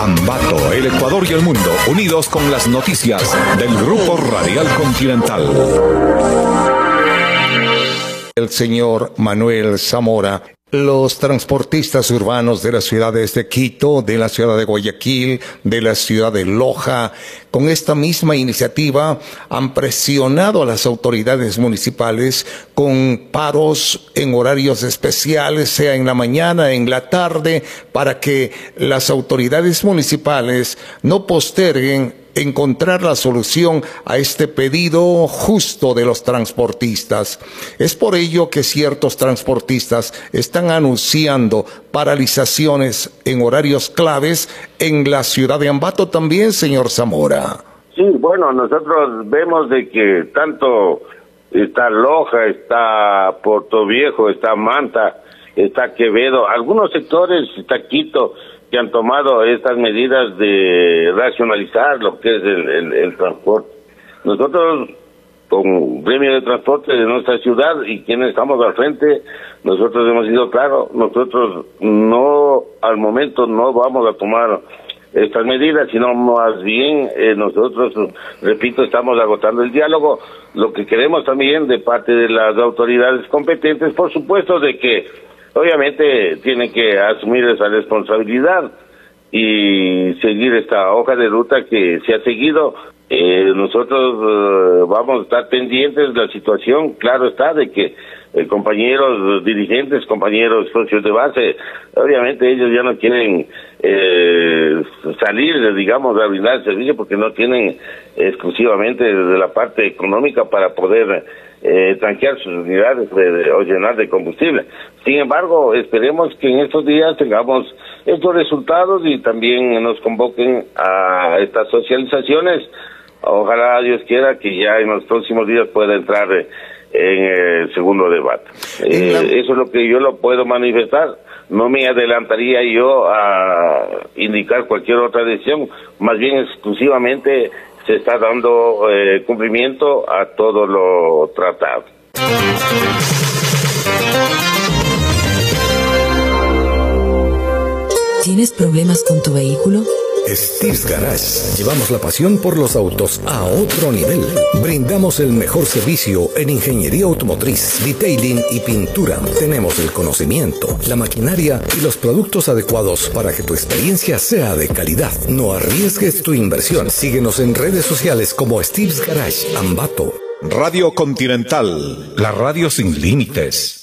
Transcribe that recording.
Ambato, el Ecuador y el mundo, unidos con las noticias del Grupo Radial Continental. El señor Manuel Zamora. Los transportistas urbanos de las ciudades de Quito, de la ciudad de Guayaquil, de la ciudad de Loja, con esta misma iniciativa han presionado a las autoridades municipales con paros en horarios especiales, sea en la mañana, en la tarde, para que las autoridades municipales no posterguen encontrar la solución a este pedido justo de los transportistas. Es por ello que ciertos transportistas están anunciando paralizaciones en horarios claves en la ciudad de Ambato también, señor Zamora. Sí, bueno, nosotros vemos de que tanto está Loja, está Puerto Viejo, está Manta, está Quevedo, algunos sectores, está Quito, que han tomado estas medidas de racionalizar lo que es el transporte. Nosotros, con gremio de transporte de nuestra ciudad y quienes estamos al frente, nosotros hemos sido claros, nosotros no, al momento no vamos a tomar estas medidas, sino más bien nosotros, repito, estamos agotando el diálogo. Lo que queremos también de parte de las autoridades competentes, por supuesto, de que obviamente tienen que asumir esa responsabilidad y seguir esta hoja de ruta que se ha seguido. Nosotros vamos a estar pendientes de la situación, claro está, de que compañeros dirigentes, compañeros socios de base, obviamente ellos ya no quieren salir, digamos, a brindar el servicio porque no tienen exclusivamente de la parte económica para poder tanquear sus unidades o llenar de combustible. Sin embargo, esperemos que en estos días tengamos estos resultados y también nos convoquen a estas socializaciones. Ojalá Dios quiera que ya en los próximos días pueda entrar en el segundo debate. Eso es lo que yo lo puedo manifestar. No me adelantaría yo a indicar cualquier otra decisión, más bien exclusivamente se está dando cumplimiento a todo lo tratado. ¿Tienes problemas con tu vehículo? Steve's Garage. Llevamos la pasión por los autos a otro nivel. Brindamos el mejor servicio en ingeniería automotriz, detailing y pintura. Tenemos el conocimiento, la maquinaria y los productos adecuados para que tu experiencia sea de calidad. No arriesgues tu inversión. Síguenos en redes sociales como Steve's Garage Ambato. Radio Continental, la radio sin límites.